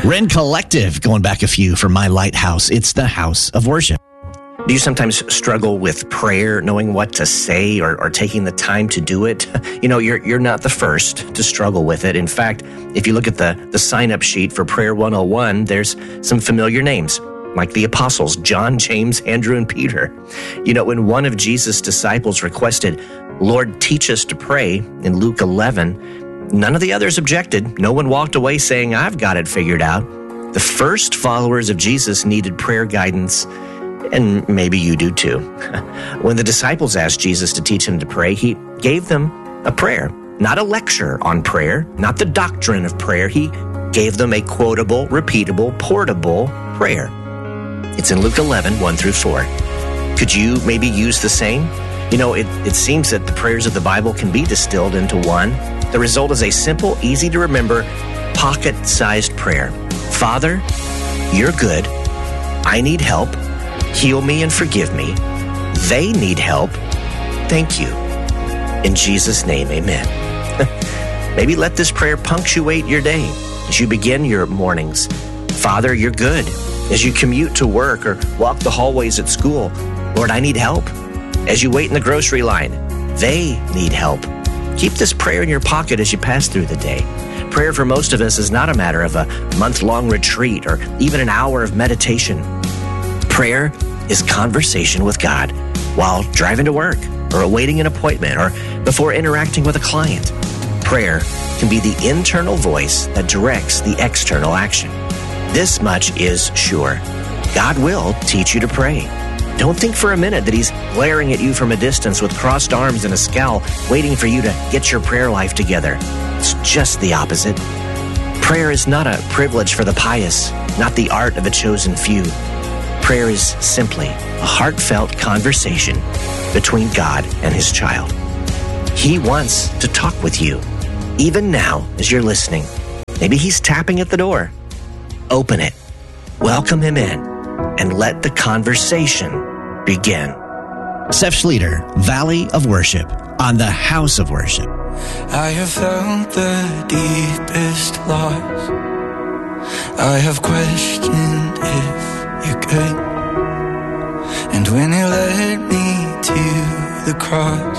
Ren Collective, going back a few for My Lighthouse. It's the house of worship. Do you sometimes struggle with prayer, knowing what to say or taking the time to do it? You know, you're not the first to struggle with it. In fact, if you look at the sign-up sheet for Prayer 101, there's some familiar names, like the apostles, John, James, Andrew, and Peter. You know, when one of Jesus' disciples requested, "Lord, teach us to pray," in Luke 11, none of the others objected. No one walked away saying, "I've got it figured out." The first followers of Jesus needed prayer guidance, and maybe you do too. When the disciples asked Jesus to teach them to pray, he gave them a prayer, not a lecture on prayer, not the doctrine of prayer. He gave them a quotable, repeatable, portable prayer. It's in Luke 11, 1 through 4. Could you maybe use the same? You know, it seems that the prayers of the Bible can be distilled into one. The result is a simple, easy to remember, pocket-sized prayer. Father, you're good. I need help. Heal me and forgive me. They need help. Thank you. In Jesus' name, amen. Maybe let this prayer punctuate your day as you begin your mornings. Father, you're good. As you commute to work or walk the hallways at school, Lord, I need help. As you wait in the grocery line, they need help. Keep this prayer in your pocket as you pass through the day. Prayer for most of us is not a matter of a month-long retreat or even an hour of meditation. Prayer is conversation with God while driving to work or awaiting an appointment or before interacting with a client. Prayer can be the internal voice that directs the external action. This much is sure. God will teach you to pray. Don't think for a minute that he's glaring at you from a distance with crossed arms and a scowl, waiting for you to get your prayer life together. It's just the opposite. Prayer is not a privilege for the pious, not the art of a chosen few. Prayer is simply a heartfelt conversation between God and his child. He wants to talk with you, even now as you're listening. Maybe he's tapping at the door. Open it, welcome him in, and let the conversation begin. Seth Schlueter, Valley of Worship, on the House of Worship. I have found the deepest loss. I have questioned if you're good. And when you led me to the cross,